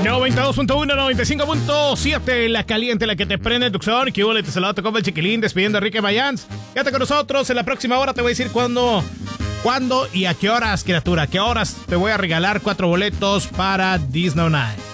92.1, 95.7, la caliente, la que te prende Tucson. Que hubo, te saluda tu compa el Chiquilín, despidiendo a Enrique Mayans. Quédate con nosotros, en la próxima hora te voy a decir cuándo y a qué horas, criatura, a qué horas te voy a regalar 4 boletos para Disney Night.